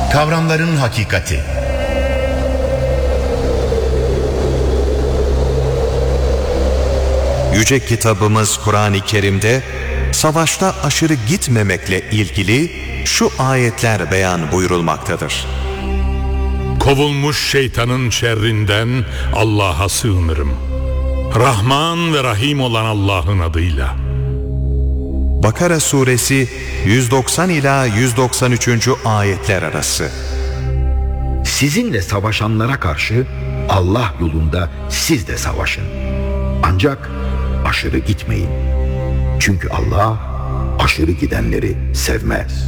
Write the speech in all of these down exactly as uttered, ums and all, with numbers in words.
Kavramların hakikati. Yüce kitabımız Kur'an-ı Kerim'de savaşta aşırı gitmemekle ilgili şu ayetler beyan buyurulmaktadır. Kovulmuş şeytanın şerrinden Allah'a sığınırım. Rahman ve Rahim olan Allah'ın adıyla. Bakara suresi yüz doksan ila yüz doksan üçüncü ayetler arası. Sizinle savaşanlara karşı Allah yolunda siz de savaşın. Ancak aşırı gitmeyin. Çünkü Allah aşırı gidenleri sevmez.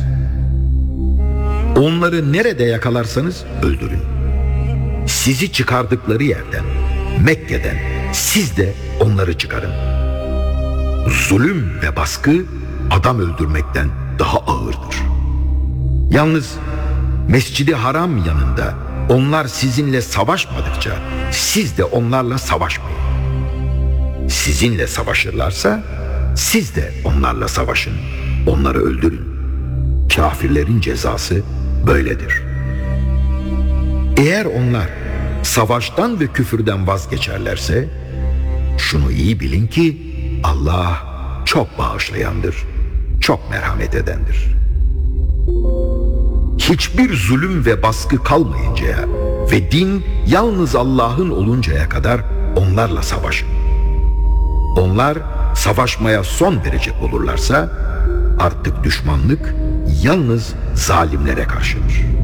Onları nerede yakalarsanız öldürün. Sizi çıkardıkları yerden, Mekke'den siz de onları çıkarın. Zulüm ve baskı adam öldürmekten daha ağırdır. Yalnız Mescid-i Haram yanında onlar sizinle savaşmadıkça siz de onlarla savaşmayın. Sizinle savaşırlarsa siz de onlarla savaşın, onları öldürün. Kafirlerin cezası böyledir. Eğer onlar savaştan ve küfürden vazgeçerlerse şunu iyi bilin ki Allah çok bağışlayandır, çok merhamet edendir. Hiçbir zulüm ve baskı kalmayıncaya ve din yalnız Allah'ın oluncaya kadar onlarla savaşın. Onlar savaşmaya son verecek olurlarsa artık düşmanlık yalnız zalimlere karşıdır.